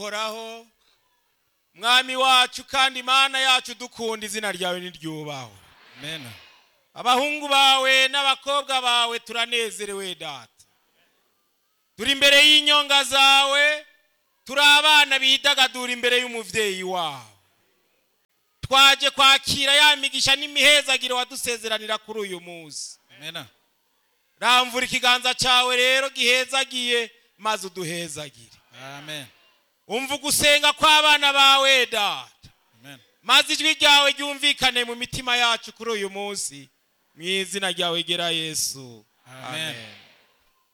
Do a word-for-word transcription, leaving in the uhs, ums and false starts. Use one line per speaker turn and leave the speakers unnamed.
uhoraho mwami wacu kandi Imana yacu dukunda izina ryawe niryubahwe.
Amen.
Abahungu bawe n'abakobwa bawe turanezerewe data. Turi imbere y'inyonga zawe, turi abana bidagadura imbere y'umuvyeyi wawe. Twaje kwakira ya migisha n'imihezagiro wadusezeranira kuri uyu munsi.
Amen.
Ramvura ikiganza cyawe rero gihezagiye maze uduhezagire.
Amen.
Umva gusenga kw'abana bawe data.
Amen.
Maze ijwi ryawe ryumvikane mu mitima yacu kuri uyu munsi. Mu izina ryawe gera Yesu.
Amen. Amen.